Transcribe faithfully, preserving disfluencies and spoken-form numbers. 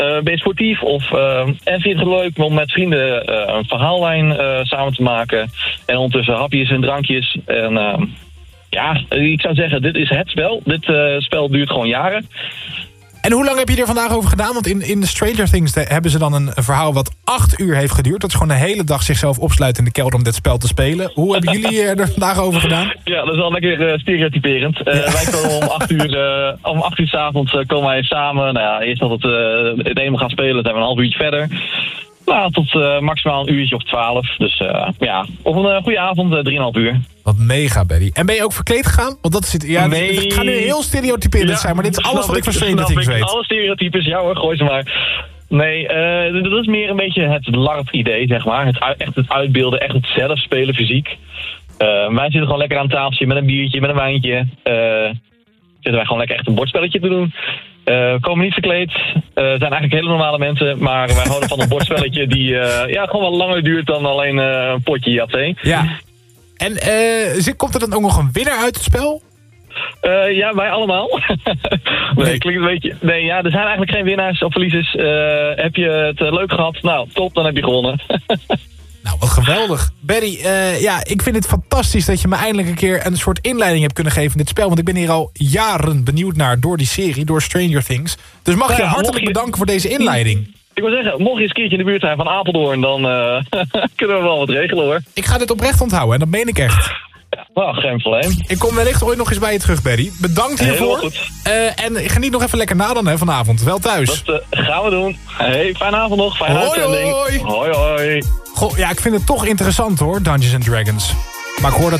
Uh, ben je sportief of uh, en vind je het leuk om met vrienden uh, een verhaallijn uh, samen te maken. En ondertussen hapjes en drankjes. En uh, ja, ik zou zeggen, dit is het spel. Dit uh, spel duurt gewoon jaren. En hoe lang heb je er vandaag over gedaan? Want in, in Stranger Things hebben ze dan een verhaal wat acht uur heeft geduurd. Dat is gewoon de hele dag zichzelf opsluiten in de kelder om dit spel te spelen. Hoe hebben jullie er vandaag over gedaan? Ja, dat is wel lekker uh, stereotyperend. Uh, ja. Wij komen om acht uur, uh, om acht uur 's avonds uh, komen wij samen. Nou ja, eerst dat het, uh, het ene gaan spelen, zijn we een half uurtje verder. Nou, tot uh, maximaal een uurtje of twaalf. Dus uh, ja, op een uh, goede avond, uh, drieënhalf uur. Wat mega, Betty. En ben je ook verkleed gegaan? Want dat is het. Ja, nee. Het gaat nu heel stereotyperend ja, zijn, maar dit is alles wat ik van Stranger Things weet. Alle stereotypes, ja hoor, gooi ze maar. Nee, uh, dat is meer een beetje het LARP-idee, zeg maar. Het, echt het uitbeelden, echt het zelf spelen fysiek. Uh, wij zitten gewoon lekker aan het tafeltje met een biertje, met een wijntje. Uh, zitten wij gewoon lekker echt een bordspelletje te doen. Uh, komen niet verkleed. Uh, zijn eigenlijk hele normale mensen. Maar wij houden van een bordspelletje die uh, ja, gewoon wat langer duurt dan alleen uh, een potje Yatzee. Ja. En uh, komt er dan ook nog een winnaar uit het spel? Uh, ja, wij allemaal. nee, nee. Klinkt een beetje. Nee, ja, er zijn eigenlijk geen winnaars of verliezers. Uh, heb je het uh, leuk gehad? Nou, top, dan heb je gewonnen. Nou, wat geweldig. Barry, uh, ja, ik vind het fantastisch dat je me eindelijk een keer een soort inleiding hebt kunnen geven in dit spel. Want ik ben hier al jaren benieuwd naar door die serie, door Stranger Things. Dus mag nou ja, je hartelijk je... bedanken voor deze inleiding. Ik wil zeggen, mocht je eens een keertje in de buurt zijn van Apeldoorn, dan uh, kunnen we wel wat regelen hoor. Ik ga dit oprecht onthouden en dat meen ik echt. Ja, nou, geen probleem. Ik kom wellicht ooit nog eens bij je terug, Barry. Bedankt hiervoor. Heel goed. Uh, en geniet nog even lekker na dan hè, vanavond. Wel thuis. Dat uh, gaan we doen. Hey, fijne avond nog. Fijne hoi, uitzending. Hoi. Hoi, hoi. Goh, ja, ik vind het toch interessant hoor, Dungeons and Dragons. Maar ik hoor dat